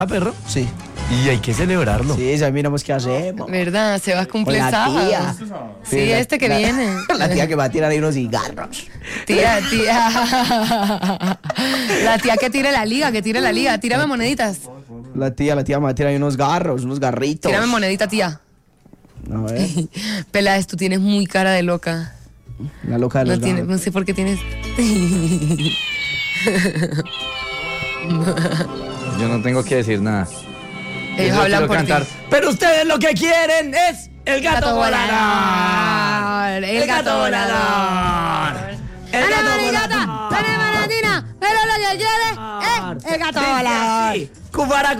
¿Ah, perro? Sí. Y hay que celebrarlo. Sí, ya miramos qué hacemos. ¿Verdad? Se va a cumplir Con la sábado. tía. Sí, este que viene. La tía que va a tirar ahí unos cigarros. Tía. La tía que tire la liga, Tírame moneditas. La tía me va a tirar ahí unos garros, unos garritos. Tírame monedita, tía. A ver, Peláez, tú tienes muy cara de loca. la loca de los garros. No sé por qué tienes. Yo no tengo que decir nada. Ellos Yo hablan quiero por cantar. ti. Pero ustedes lo que quieren es el gato volador. El gato volador. El gato volador. Pero lo que quiere es el gato volador. Cumbara.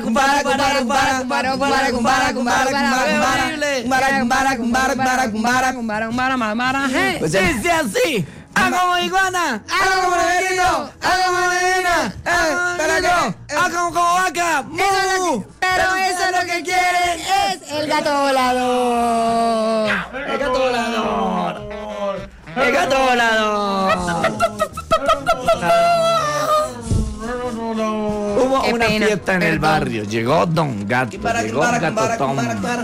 Pues Dice así. Hago como iguana, hago como negrito, hago como nena, pero yo hago como vaca. Pero eso es lo que quieren es el gato volador. El gato volador. El gato volador. Hubo Qué una pena, fiesta en el perdón. barrio. Llegó Don Gato. Llegó Gato Tom.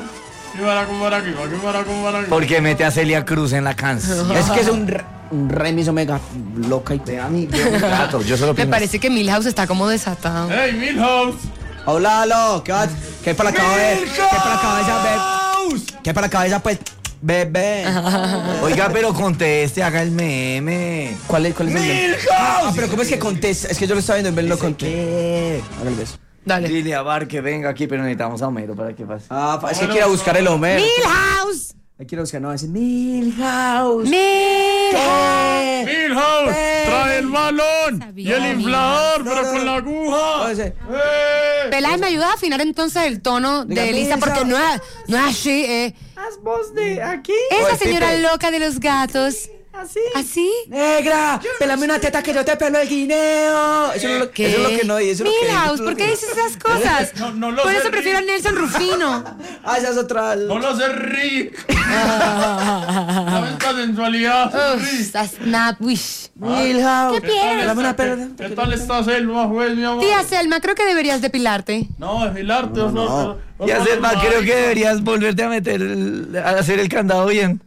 Porque mete a Celia Cruz en la canción. Es que es un remiso mega loca y A mí, gato, yo solo Me pienso. parece que Milhouse está como desatado. ¡Hey, Milhouse! Hola, aló, ¿qué hay para la cabeza? ¿Qué hay para la cabeza, bebé? ¿Qué hay para la cabeza, pues, bebé? Oiga, pero conteste, haga el meme. ¿Cuál es el meme? ¡Milhouse! Ah, pero ¿cómo es que contesta? Es que yo lo estaba viendo en vez de lo contesta. ¿Qué? Hágale beso. Dale. Dile a Bar que venga aquí, pero necesitamos a Homero para que pase. Ah, es que quiero buscar el Homero. Milhouse. Quiero buscar, no, es Milhouse. ¡Milhouse! ¡Trae el balón! Sabía. ¡Y el inflador, No, pero no, con la aguja! Oye, ¡Eh! Peláez, ¿me ayuda a afinar entonces el tono Diga, de Elisa? Porque no es así, Haz voz de aquí. Esa Oye, señora Pipe. loca de los gatos. Así. ¿Así? negra, pelame una teta que yo te pelo el guineo. Eso es lo ¿Qué? eso es lo que no dice. Eso es lo que Milhouse, ¿por qué dices esas cosas? No lo Por sé, eso prefiero a Rick. Nelson Rufino. Ah, esa es otra. ¡No lo sé, Rick! ¿Sabes esta sensualidad, Rick? That's not wish. Milhouse. ¿Qué piensas? Pelame una pelo. ¿Qué tal está Selma, pues, mi amor? Tía Selma, creo que deberías depilarte. No, desfilarte. Y a Selma, creo que deberías volverte a meter, a hacer el candado bien.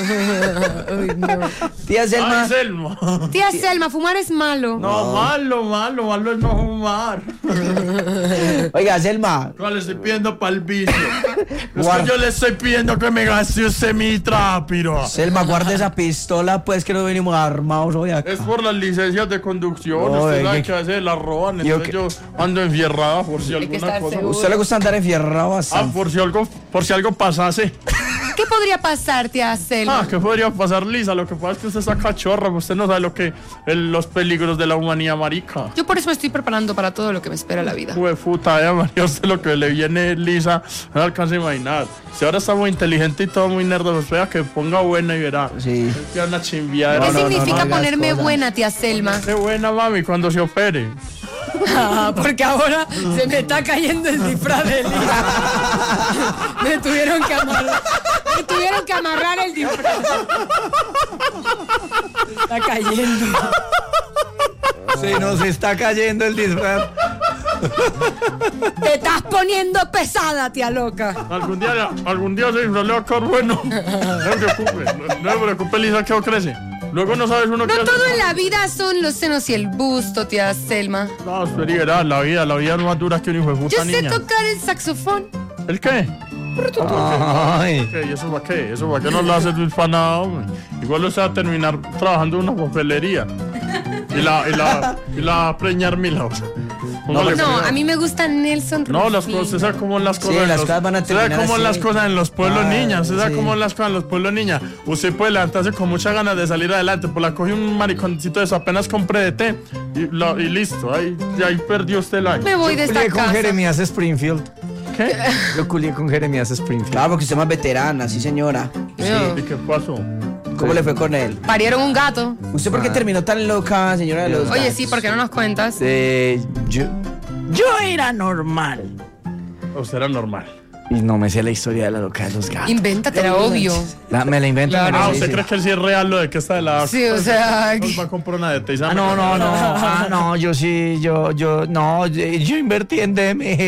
Tía Selma. ¡Ay, Selma! Tía Selma, fumar es malo. No, malo es no fumar. Oiga, Selma. No le estoy pidiendo pa'l vicio. Es Guarda. que yo le estoy pidiendo que me gaste usted mi trápiro. Selma, guarde esa pistola, pues que no venimos armados hoy acá. Es por las licencias de conducción. No, Usted sabe ¿qué? que a veces las roban. Yo Entonces yo ando enfierrada por si que alguna estar cosa. seguro. ¿A usted le gusta andar enfierrado bastante? Por si algo pasase. ¿Qué podría pasar, tía Selma? ¿Qué podría pasar, Lisa? Lo que pasa es que usted está cachorra. Usted no sabe los peligros de la humanidad, marica. Yo por eso me estoy preparando para todo lo que me espera la vida. Puta, María, usted lo que le viene, Lisa, no alcanza a imaginar. Si ahora está muy inteligente y todo muy nerdo, espera que ponga buena y verá. Sí. Que una chimbiadera. ¿Qué no, no, significa digas ponerme cosas. buena, tía Selma? Qué buena, mami, cuando se opere. Porque ahora se me está cayendo el disfraz de Elisa. Me tuvieron que amarrar el disfraz. Está cayendo. Se nos está cayendo el disfraz. Te estás poniendo pesada, tía loca. Algún día se le va a quedar bueno. No me preocupe, Lisa, que crece. Luego no sabes uno No qué todo hacer. en la vida son los senos y el busto, tía Selma. No, espera, la vida es más dura que un hijo de puta Yo sé niña. tocar el saxofón. ¿El qué? Ay. ¿Qué? ¿Y eso para qué? ¿Eso para qué no lo hace Luis para nada, hombre? Igual usted va a terminar trabajando en una papelería. Y la va a preñar Milhouse. Póngale No, cuidado. a mí me gusta Nelson Rufino. No, las cosas, usted sabe cómo las cosas. Sí, en las los- cosas van a usted sabe terminar cómo así. las cosas en los pueblos Ay, niñas. Usted sabe sí. cómo las cosas en los pueblos niñas. Usted puede levantarse con muchas ganas de salir adelante. Pues la coge un mariconcito de eso, apenas compré de té. Y listo, ahí perdió usted el año. Me voy de esta Culié con casa. Jeremías Springfield. ¿Qué? Yo culié con Jeremías Springfield. Claro, porque usted es más veterana, sí, señora. ¿Y qué pasó? ¿Cómo le fue con él? Parieron un gato. ¿Usted por qué terminó tan loca, señora de los Oye, gatos? sí, ¿por qué no nos cuentas? Yo era normal. Usted era normal. Y no me sé la historia de la loca de los gatos. Invéntatela, obvio. Me la invento. Claro. Ah, sí, ¿usted sí. cree que él sí es real lo de que está de la... Sí, o sea, Nos va a comprar una de Teiza. No, yo sí, yo invertí en DMG.